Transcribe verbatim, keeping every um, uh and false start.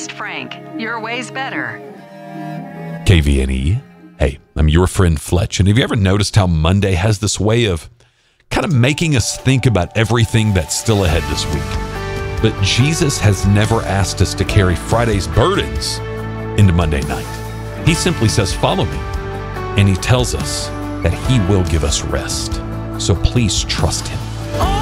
host, Frank. Your way's better. K V N E. Hey, I'm your friend Fletch. And have you ever noticed how Monday has this way of kind of making us think about everything that's still ahead this week? But Jesus has never asked us to carry Friday's burdens into Monday night. He simply says, follow me. And he tells us that he will give us rest. So please trust him.